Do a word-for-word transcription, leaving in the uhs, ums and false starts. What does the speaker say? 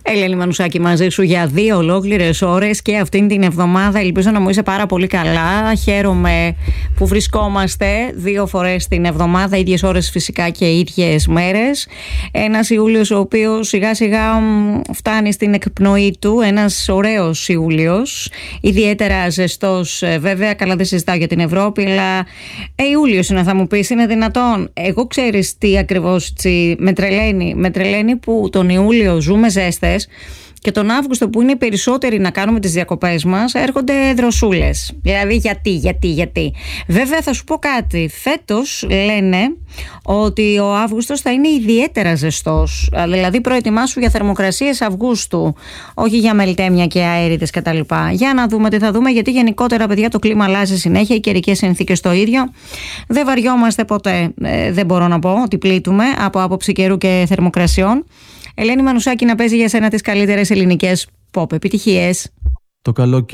Ελένη Μανουσάκη μαζί σου για δύο ολόκληρες ώρες και αυτήν την εβδομάδα. Ελπίζω να μου είσαι πάρα πολύ καλά. Χαίρομαι που βρισκόμαστε δύο φορές την εβδομάδα, ίδιες ώρες φυσικά και ίδιες μέρες. Ένας Ιούλιος ο οποίος σιγά σιγά φτάνει στην εκπνοή του. Ένας ωραίος Ιούλιος, ιδιαίτερα ζεστός βέβαια. Καλά, δεν συζητάω για την Ευρώπη, αλλά ε, Ιούλιος είναι, θα μου πεις, είναι δυνατόν? Εγώ ξέρεις τι ακριβώς με τρελαίνει. Με τρελαίνει που τον Ιούλιο ζούμε ζέστες και τον Αύγουστο, που είναι οι περισσότεροι να κάνουμε τις διακοπές μας, έρχονται δροσούλες. Δηλαδή γιατί, γιατί, γιατί. Βέβαια θα σου πω κάτι. Φέτος λένε ότι ο Αύγουστος θα είναι ιδιαίτερα ζεστός. Δηλαδή προετοιμάσου για θερμοκρασίες Αυγούστου, όχι για μελτέμια και αέριδες κτλ. Για να δούμε τι θα δούμε, γιατί γενικότερα, παιδιά, το κλίμα αλλάζει συνέχεια, οι καιρικές συνθήκες το ίδιο. Δεν βαριόμαστε ποτέ, ε, δεν μπορώ να πω ότι πλήττουμε από άποψη καιρού και θερμοκρασιών. Ελένη Μανουσάκη, να παίζει για σένα τις καλύτερες ελληνικές pop επιτυχίες. Το καλοκαίρι